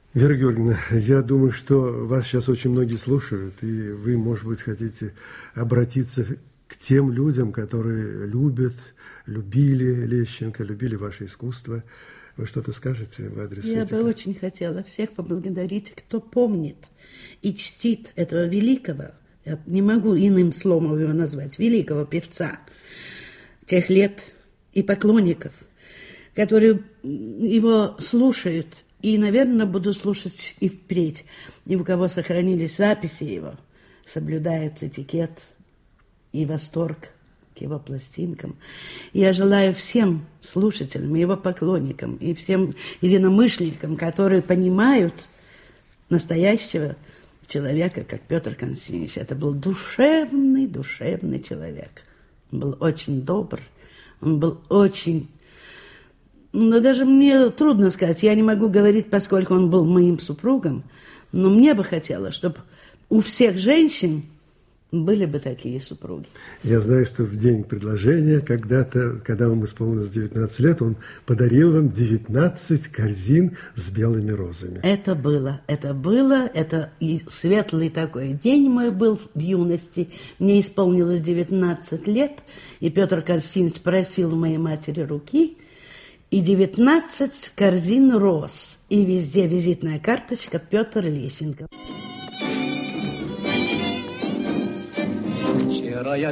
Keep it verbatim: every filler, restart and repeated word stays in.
Вера Георгиевна, я думаю, что вас сейчас очень многие слушают, и вы, может быть, хотите обратиться к тем людям, которые любят, любили Лещенко, любили ваше искусство. Вы что-то скажете в адрес Я этих? бы очень хотела всех поблагодарить, кто помнит и чтит этого великого, я не могу иным словом его назвать, великого певца тех лет и поклонников, которые его слушают. И, наверное, буду слушать и впредь. И у кого сохранились записи его, соблюдают этикет и восторг к его пластинкам. И я желаю всем слушателям, его поклонникам и всем единомышленникам, которые понимают настоящего человека, как Петр Константинович. Это был душевный, душевный человек. Он был очень добр, он был очень... Но даже мне трудно сказать, я не могу говорить, поскольку он был моим супругом, но мне бы хотелось, чтобы у всех женщин были бы такие супруги. Я знаю, что в день предложения, когда-то, когда вам исполнилось девятнадцать лет, он подарил вам девятнадцать корзин с белыми розами. Это было, это было, это и светлый такой день мой был в юности. Мне исполнилось девятнадцать лет, и Петр Константинович просил у моей матери руки, и девятнадцать корзин роз, и везде визитная карточка Петр Лещенко. Вчера я